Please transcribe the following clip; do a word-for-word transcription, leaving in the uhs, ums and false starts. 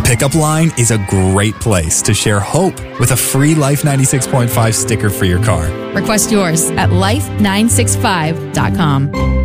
Pickup Line is a great place to share hope with a free Life ninety-six point five sticker for your car. Request yours at life nine six five dot com.